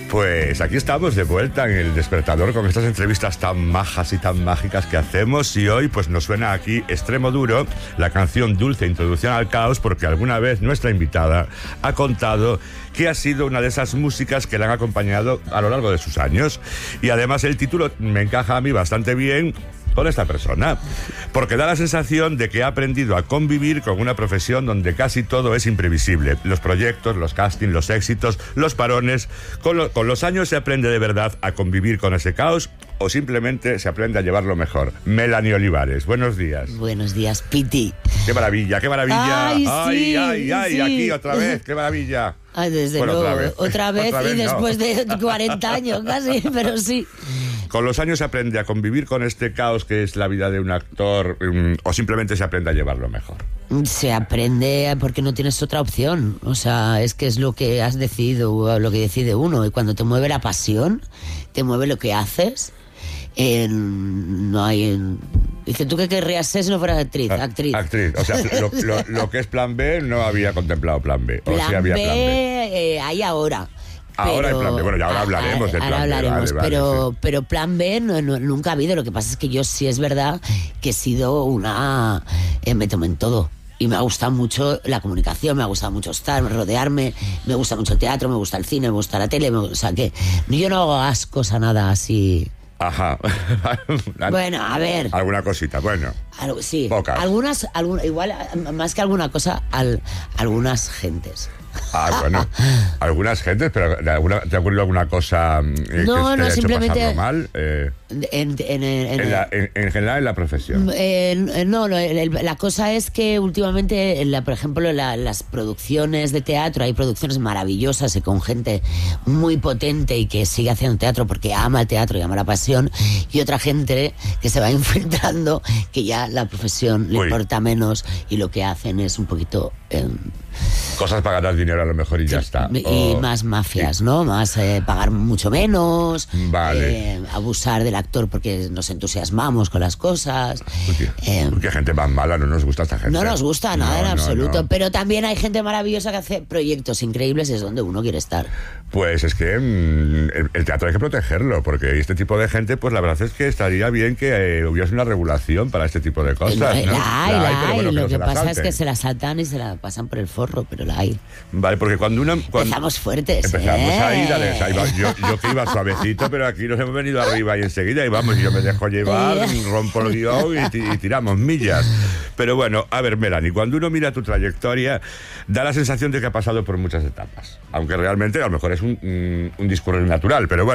Pues aquí estamos de vuelta en El Despertador con estas entrevistas tan majas y tan mágicas que hacemos, y hoy pues nos suena aquí Extremo Duro, la canción Dulce Introducción al Caos, porque alguna vez nuestra invitada ha contado que ha sido una de esas músicas que le han acompañado a lo largo de sus años, y además el título me encaja a mí bastante bien con esta persona, porque da la sensación de que ha aprendido a convivir con una profesión donde casi todo es imprevisible. Los proyectos, los castings, los éxitos, los parones. Con los años se aprende de verdad a convivir con ese caos, o simplemente se aprende a llevarlo mejor. Melanie Olivares, buenos días. Buenos días, Piti. ¡Qué maravilla, qué maravilla! ¡Ay, sí, ay, sí! Aquí otra vez, qué maravilla. Ay, desde luego, otra vez y no. Después de 40 años casi, pero sí. Con los años se aprende a convivir con este caos que es la vida de un actor, o simplemente se aprende a llevarlo mejor. Se aprende porque no tienes otra opción. O sea, es que es lo que has decidido, lo que decide uno. Y cuando te mueve la pasión, te mueve lo que haces. No hay... Dice, ¿tú qué querrías ser si no fueras actriz? Actriz. O sea, lo que es plan B no había contemplado plan B. Plan o sí había B, plan B. Hay ahora. Ahora hay plan B. Bueno, ya ahora hablaremos del plan B. Ahora hablaremos, vale, sí. Pero plan B nunca ha habido. Lo que pasa es que yo sí es verdad que he sido una... me tomo en todo. Y me ha gustado mucho la comunicación, me ha gustado mucho estar, rodearme, me gusta mucho el teatro, me gusta el cine, me gusta la tele, o sea que yo no hago ascos a nada así. Ajá. Bueno, a ver. Alguna cosita, bueno. Sí. Pocas. Igual, más que alguna cosa, algunas gentes. Ah, bueno. Algunas gentes, pero ¿te ha ocurrido alguna cosa que te haya simplemente hecho pasarlo mal? En general en la profesión. La cosa es que últimamente, por ejemplo, las producciones de teatro, hay producciones maravillosas y con gente muy potente y que sigue haciendo teatro porque ama el teatro y ama la pasión, y otra gente que se va infiltrando, que ya la profesión le importa menos y lo que hacen es un poquito... cosas para ganar dinero a lo mejor y ya está. Y más mafias, ¿no? Más pagar mucho menos, vale. Abusar del actor porque nos entusiasmamos con las cosas. Porque gente más mala, no nos gusta esta gente. No nos gusta nada en absoluto, pero también hay gente maravillosa que hace proyectos increíbles y es donde uno quiere estar. Pues es que el teatro hay que protegerlo, porque este tipo de gente, pues la verdad es que estaría bien que hubiese una regulación para este tipo de cosas. La hay. Bueno, lo que pasa es que se la saltan y se la pasan por el forro, pero la hay. Vale, porque cuando empezamos fuertes. Empezamos ahí, dale, yo que iba suavecito, pero aquí nos hemos venido arriba y enseguida, y vamos, y yo me dejo llevar, rompo el guión y tiramos millas. Pero bueno, a ver, Melanie, cuando uno mira tu trayectoria, da la sensación de que ha pasado por muchas etapas, aunque realmente a lo mejor es un discurrir natural, pero bueno.